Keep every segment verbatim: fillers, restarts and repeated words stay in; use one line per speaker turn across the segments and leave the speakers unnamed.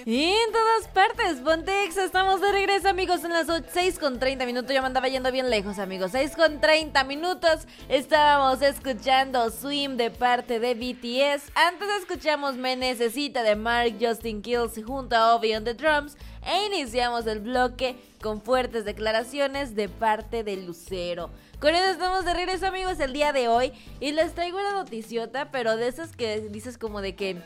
Y en todas partes, Pontex, estamos de regreso, amigos, en las seis con treinta minutos. Ya me andaba yendo bien lejos, amigos. seis con treinta minutos. Estábamos escuchando Swim de parte de B T S. Antes escuchamos Me Necesita de Mark Justin Kills junto a Ovi on the drums. E iniciamos el bloque con fuertes declaraciones de parte de Lucero. Con eso estamos de regreso, amigos, el día de hoy. Y les traigo una noticiota, pero de esas que dices como de que...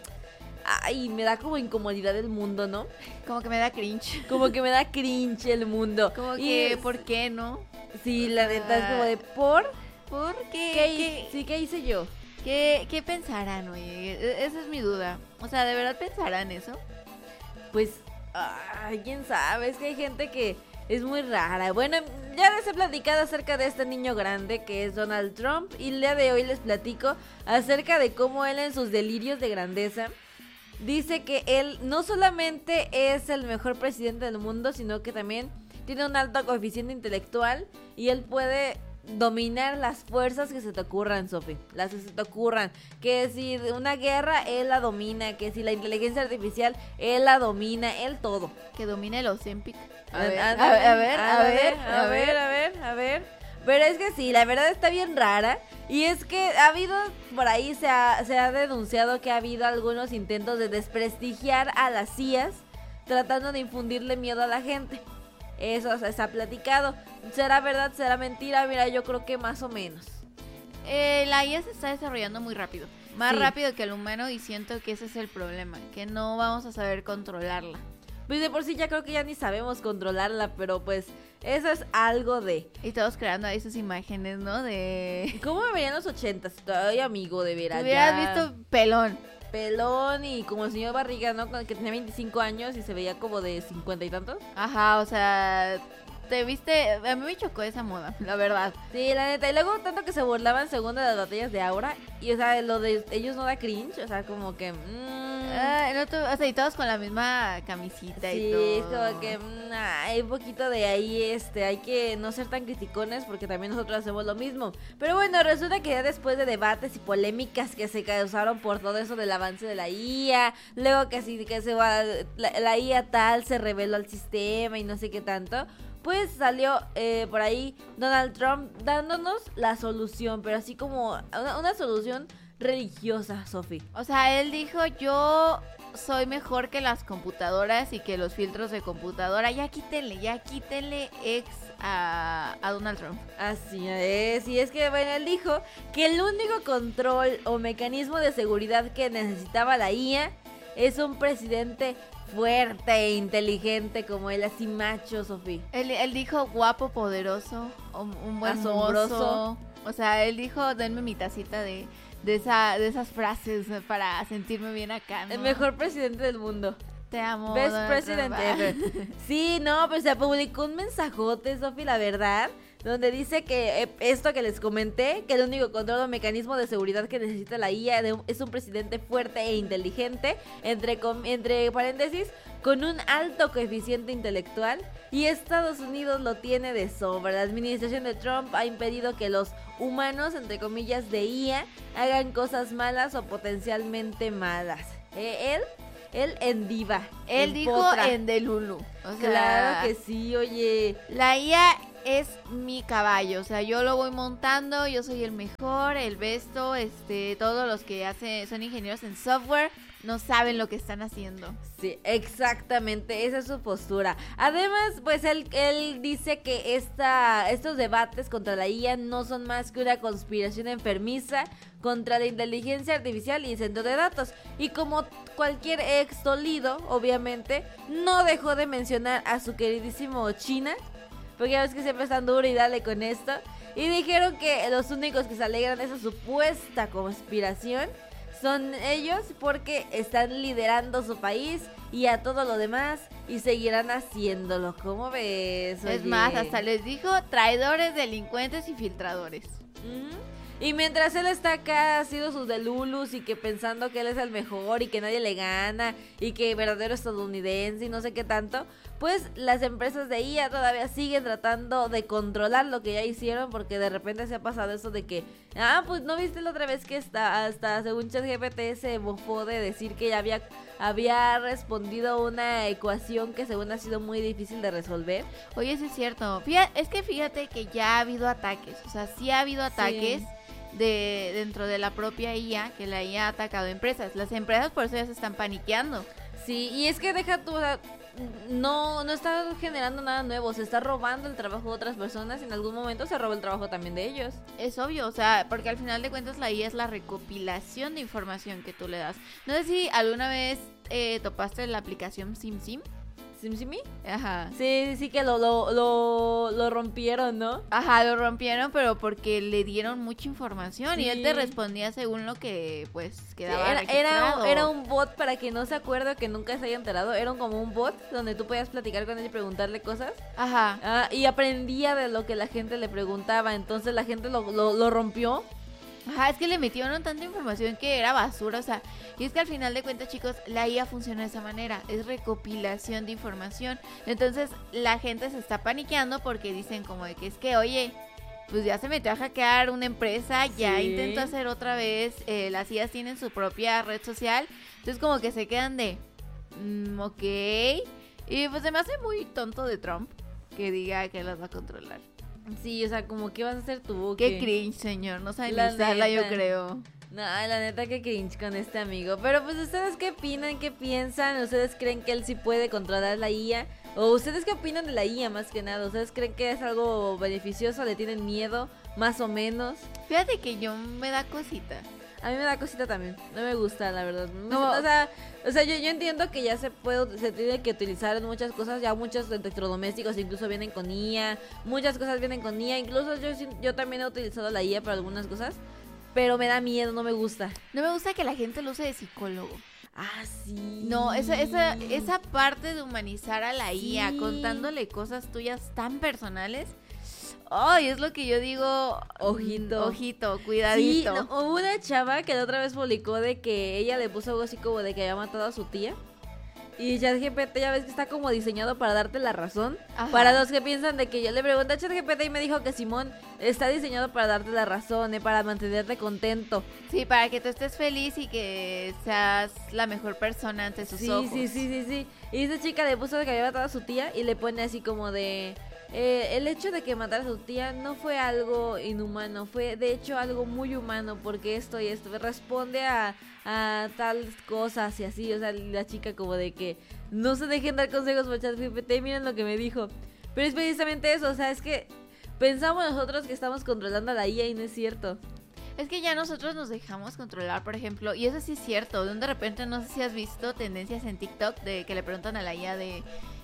Ay, me da como incomodidad el mundo, ¿no?
Como que me da cringe.
Como que me da cringe el mundo.
Como
y
que,
es...
¿por qué no?
Sí, la neta es como de, ¿por?
¿Por qué?
¿Qué,
¿Qué?
Sí, ¿qué hice yo?
¿Qué, qué pensarán, oye? Esa es mi duda. O sea, ¿de verdad pensarán eso?
Pues, ay, quién sabe, es que hay gente que es muy rara. Bueno, ya les he platicado acerca de este niño grande que es Donald Trump. Y el día de hoy les platico acerca de cómo él en sus delirios de grandeza dice que él no solamente es el mejor presidente del mundo, sino que también tiene un alto coeficiente intelectual y él puede dominar las fuerzas que se te ocurran, Sofi, las que se te ocurran. Que si una guerra, él la domina, que si la inteligencia artificial, él la domina, él todo.
Que domine el Ozempic.
A ver, a ver, a ver, a ver, a ver, a ver, a ver. Pero es que sí, la verdad está bien rara. Y es que ha habido, por ahí se ha, se ha denunciado que ha habido algunos intentos de desprestigiar a las C I As, tratando de infundirle miedo a la gente. Eso o sea, se ha platicado. ¿Será verdad? ¿Será mentira? Mira, yo creo que más o menos.
Eh, la I A se está desarrollando muy rápido. Más
Sí.
rápido que el humano, y siento que ese es el problema. Que no vamos a saber controlarla.
Pues de por sí ya creo que ya ni sabemos controlarla, pero pues eso es algo de...
Y todos creando ahí sus imágenes, ¿no? De...
¿Cómo me verían los ochentas? Ay, amigo, de veras.
Te hubieras
ya.
visto pelón.
Pelón y como el señor Barriga, ¿no? Que tenía veinticinco años y se veía como de cincuenta y tantos.
Ajá, o sea... Te viste... A mí me chocó esa moda, la verdad.
Sí, la neta. Y luego tanto que se burlaban según de las batallas de Aura. Y o sea, lo de ellos no da cringe. O sea, como que... Mmm...
Ah, no, to- o sea, y todos con la misma camisita
Sí,
y todo.
es como que mm, hay un poquito de ahí, este, hay que no ser tan criticones porque también nosotros hacemos lo mismo. Pero bueno, resulta que ya después de debates y polémicas que se causaron por todo eso del avance de la I A, luego que sí, que se va, la, la I A tal se reveló al sistema y no sé qué tanto, pues salió eh, por ahí Donald Trump dándonos la solución, pero así como una, una solución religiosa, Sofi.
O sea, él dijo, yo soy mejor que las computadoras y que los filtros de computadora. Ya quítenle, ya quítenle ex a, a Donald Trump.
Así es, y es que bueno, él dijo que el único control o mecanismo de seguridad que necesitaba la I A es un presidente fuerte e inteligente como él, así macho, Sofi.
Él, él dijo guapo, poderoso, un, un buen
Asombroso.
mozo. O sea, él dijo, denme mi tacita de, de, esa, de esas frases para sentirme bien acá, ¿no?
El mejor presidente del mundo.
Te amo.
Best
Donald
president
Trump.
ever. Sí, no, pues se publicó un mensajote, Sofi, la verdad, donde dice que eh, esto que les comenté, que el único control o mecanismo de seguridad que necesita la I A de un- es un presidente fuerte e inteligente, entre, com- entre paréntesis, con un alto coeficiente intelectual, y Estados Unidos lo tiene de sobra. La administración de Trump ha impedido que los humanos, entre comillas, de I A hagan cosas malas o potencialmente malas. Eh, él... Él en diva.
Él
en
dijo
potra.
en Delulu. O sea,
Claro que sí, oye.
la I A es mi caballo, o sea, yo lo voy montando, yo soy el mejor, el besto, este, todos los que hacen, son ingenieros en software, no saben lo que están haciendo.
Sí, exactamente, esa es su postura. Además, pues él, él dice que esta, estos debates contra la I A no son más que una conspiración enfermiza contra la inteligencia artificial y centro de datos. Y como cualquier ex dolido, obviamente, no dejó de mencionar a su queridísimo China, porque ya ves que siempre están duro y dale con esto. Y dijeron que los únicos que se alegran de esa supuesta conspiración son ellos, porque están liderando su país y a todo lo demás, y seguirán haciéndolo. ¿Cómo ves?
Es
Oye?
más, hasta les dijo traidores, delincuentes y filtradores.
Ujú. Y mientras él está acá haciendo sus delulus y que pensando que él es el mejor y que nadie le gana y que verdadero estadounidense y no sé qué tanto, pues las empresas de I A todavía siguen tratando de controlar lo que ya hicieron, porque de repente se ha pasado eso de que, ah, pues no viste la otra vez que está, hasta según ChatGPT se mofó de decir que ya había había respondido una ecuación que según ha sido muy difícil de resolver.
Oye, sí es cierto. Fíjate, es que fíjate que ya ha habido ataques. O sea, sí ha habido ataques sí. de dentro de la propia I A, que la I A ha atacado empresas. Las empresas por eso ya se están paniqueando.
Sí, y es que deja tú, o sea, no, no está generando nada nuevo, se está robando el trabajo de otras personas y en algún momento se roba el trabajo también de ellos.
Es obvio, o sea, porque al final de cuentas la I A es la recopilación de información que tú le das. No sé si alguna vez eh, topaste la aplicación SimSim.
¿SimSimi?
Ajá.
Sí, sí que lo, lo, lo, lo rompieron, ¿no?
Ajá, lo rompieron, pero porque le dieron mucha información sí. y él te respondía según lo que, pues, quedaba
sí, era,
registrado.
Era, era un bot, para quien no se acuerde, que nunca se haya enterado, era como un bot donde tú podías platicar con él y preguntarle cosas.
Ajá.
Ah, y aprendía de lo que la gente le preguntaba, entonces la gente lo, lo, lo rompió.
Ajá, es que le metieron tanta información que era basura, o sea, y es que al final de cuentas, chicos, la I A funciona de esa manera, es recopilación de información. Entonces, la gente se está paniqueando porque dicen como de que es que, oye, pues ya se metió a hackear una empresa, ya sí. intentó hacer otra vez, eh, las I As tienen su propia red social, entonces como que se quedan de, mmm, ok, y pues se me hace muy tonto de Trump que diga que las va a controlar.
Sí, o sea, como que vas a hacer tú.
Qué cringe, señor. No saben ni usarla, yo creo.
No, la neta, qué cringe con este amigo. Pero pues, ¿ustedes qué opinan? ¿Qué piensan? ¿Ustedes creen que él sí puede controlar la I A? ¿O ustedes qué opinan de la I A más que nada? ¿Ustedes creen que es algo beneficioso? ¿Le tienen miedo? Más o menos.
Fíjate que yo me da cosita.
A mí me da cosita también. No me gusta, la verdad. No. O sea, o sea yo, yo entiendo que ya se puede, se tiene que utilizar en muchas cosas. Ya muchos electrodomésticos incluso vienen con I A. Muchas cosas vienen con I A. Incluso yo, yo también he utilizado la I A para algunas cosas. Pero me da miedo, no me gusta.
No me gusta que la gente lo use de psicólogo.
Ah, sí.
No, esa, esa, esa parte de humanizar a la sí. I A contándole cosas tuyas tan personales. Ay, es lo que yo digo.
Ojito.
Ojito, cuidadito.
Sí, no, hubo una chava que la otra vez publicó de que ella le puso algo así como de que había matado a su tía. Y ChatGPT ya ves que está como diseñado para darte la razón. Ajá. Para los que piensan de que yo le pregunté a ChatGPT y me dijo que Simón está diseñado para darte la razón, eh, para mantenerte contento.
Sí, para que tú estés feliz y que seas la mejor persona ante sus
sí,
ojos.
Sí, sí, sí, sí. Y esa chica le puso de que había matado a su tía y le pone así como de... Eh, el hecho de que matara a su tía no fue algo inhumano, fue de hecho algo muy humano, porque esto y esto responde a, a tales cosas y así, o sea, la chica como de que no se dejen dar consejos por ChatGPT, miren lo que me dijo. Pero es precisamente eso, o sea, es que pensamos nosotros que estamos controlando a la I A y no es cierto.
Es que ya nosotros nos dejamos controlar, por ejemplo, y eso sí es cierto, de repente no sé si has visto tendencias en TikTok de que le preguntan a la I A de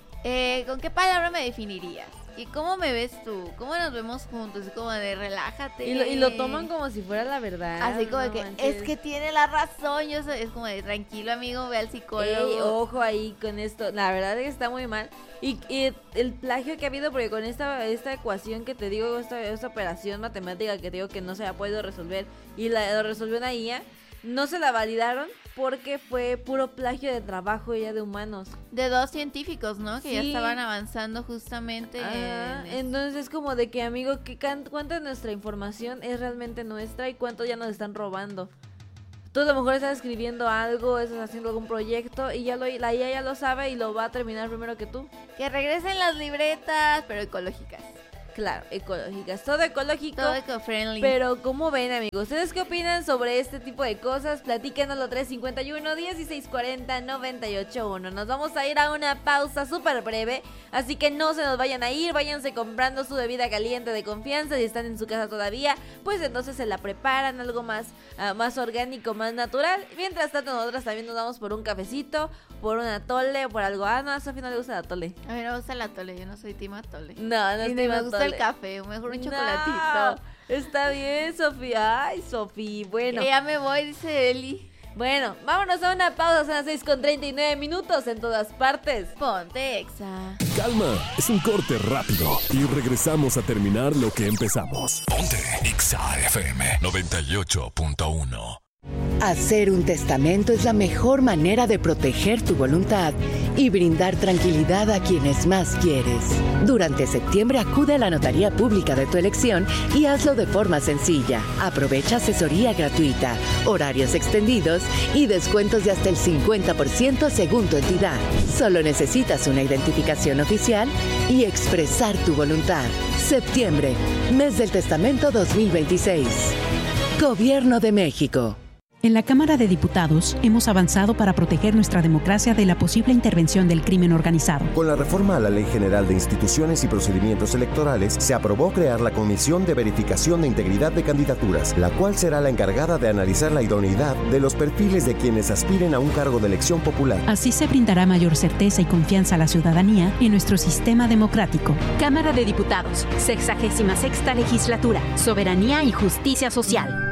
eh, ¿con qué palabra me definirías? ¿Y cómo me ves tú? ¿Cómo nos vemos juntos? Como de relájate.
Y lo, y lo toman como si fuera la verdad.
Así como
no
que
manches.
Es que tiene la razón. Yo soy, es como de tranquilo, amigo, ve al psicólogo.
Ey, ojo ahí con esto. La verdad es que está muy mal. Y, y el plagio que ha habido, porque con esta esta ecuación que te digo, esta, esta operación matemática que te digo que no se ha podido resolver y la lo resolvió una I A, no se la validaron porque fue puro plagio de trabajo ya de humanos.
De dos científicos, ¿no? Que
sí.
ya estaban avanzando justamente
ah,
en...
Entonces es como de que, amigo, ¿qué, ¿cuánta de nuestra información es realmente nuestra y cuánto ya nos están robando? Tú a lo mejor estás escribiendo algo, estás haciendo algún proyecto y ya lo, la I A ya lo sabe y lo va a terminar primero que tú.
Que regresen las libretas, pero ecológicas.
Claro, ecológicas, todo ecológico,
todo eco-friendly.
Pero ¿cómo ven, amigos? ¿Ustedes qué opinan sobre este tipo de cosas? Platíquenoslo tres cinco uno, dieciséis cuarenta, noventa y ocho uno. Nos vamos a ir a una pausa súper breve, así que no se nos vayan a ir, váyanse comprando su bebida caliente de confianza. Si están en su casa todavía, pues entonces se la preparan, algo más, uh, más orgánico, más natural. Mientras tanto, nosotras también nos vamos por un cafecito, por un atole o por algo. Ah, no, a Sofía no le gusta el atole.
A mí no me gusta el atole, yo no soy team atole.
No, no es team atole.
El café, mejor un
no,
chocolatito.
Está bien, Sofía. Ay, Sofía. Bueno.
Que ya me voy, dice Eli.
Bueno, vámonos a una pausa. Son las seis con treinta y nueve minutos en todas partes.
Ponte Exa.
Calma, es un corte rápido y regresamos a terminar lo que empezamos. Ponte Exa F M noventa y ocho punto uno.
Hacer un testamento es la mejor manera de proteger tu voluntad y brindar tranquilidad a quienes más quieres. Durante septiembre acude a la notaría pública de tu elección y hazlo de forma sencilla. Aprovecha asesoría gratuita, horarios extendidos y descuentos de hasta el cincuenta por ciento según tu entidad. Solo necesitas una identificación oficial y expresar tu voluntad. Septiembre, mes del testamento dos mil veintiséis. Gobierno de México.
En la Cámara de Diputados hemos avanzado para proteger nuestra democracia de la posible intervención del crimen organizado.
Con la reforma a la Ley General de Instituciones y Procedimientos Electorales, se aprobó crear la Comisión de Verificación de Integridad de Candidaturas, la cual será la encargada de analizar la idoneidad de los perfiles de quienes aspiren a un cargo de elección popular.
Así se brindará mayor certeza y confianza a la ciudadanía en nuestro sistema democrático.
Cámara de Diputados, sexagésima sexta legislatura, soberanía y justicia social.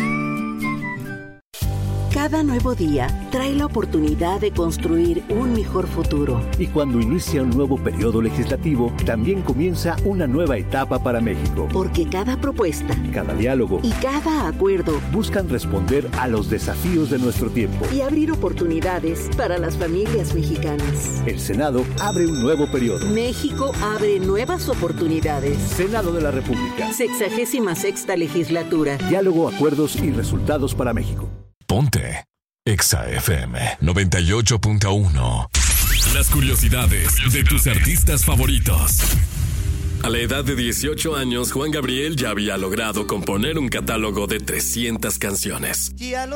Cada nuevo día trae la oportunidad de construir un mejor futuro.
Y cuando inicia un nuevo periodo legislativo, también comienza una nueva etapa para México.
Porque cada propuesta,
cada diálogo
y cada acuerdo
buscan responder a los desafíos de nuestro tiempo
y abrir oportunidades para las familias mexicanas.
El Senado abre un nuevo periodo.
México abre nuevas oportunidades.
Senado de la República.
Sexagésima sexta legislatura.
Diálogo, acuerdos y resultados para México.
Ponte Exa F M noventa y ocho punto uno. Las curiosidades de tus artistas favoritos. A la edad de dieciocho años, Juan Gabriel ya había logrado componer un catálogo de trescientas canciones.